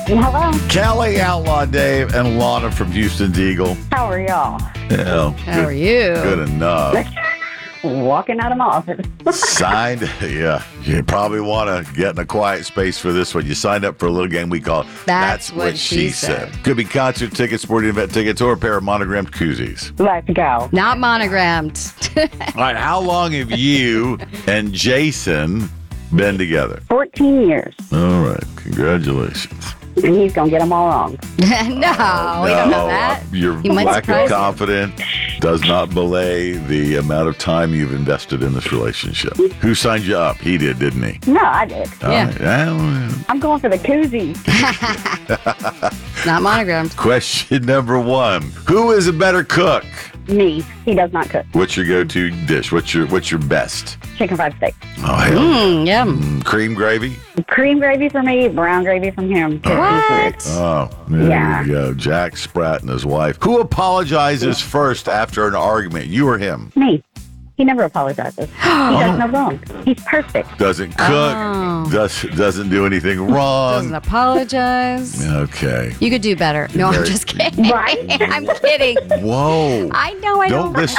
Hello. Kelly, Outlaw Dave, and Lana from Houston's Eagle. How are y'all? Yeah, How are you? Good enough. Walking out of my office. Signed, yeah. You probably want to get in a quiet space for this one. You signed up for a little game we call That's What She Said. Could be concert tickets, sporting event tickets, or a pair of monogrammed koozies. Let's go. Not monogrammed. All right, how long have you and Jason been together? 14 years. All right, congratulations. And he's going to get them all wrong. no, we don't know that. Your He might lack of surprise you. confidence does not belay the amount of time you've invested in this relationship. Who signed you up? He did, didn't he? No, I did. Yeah. Well, I'm going for the koozie. Not monogrammed. question number one. Who is a better cook? Me. He does not cook. What's your go-to dish? What's your best? Chicken fried steak. Oh, hell. Yum. Cream gravy? Cream gravy for me, brown gravy from him. What? Oh, there Yeah. you go. Jack Spratt and his wife. Who apologizes first after an argument? You or him? Me. He never apologizes. He does no wrong. He's perfect. Doesn't cook. Oh. Doesn't do anything wrong. Doesn't apologize. Okay. You could do better. No, I'm Very- just kidding. Right? I'm kidding. Whoa. I know I Don't don't.